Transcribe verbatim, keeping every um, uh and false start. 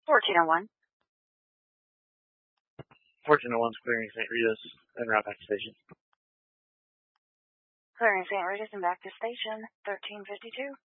fourteen oh one. fourteen oh one's clearing Saint Rita's and route back to station. Clearing Saint Rita's and back to station, thirteen fifty-two.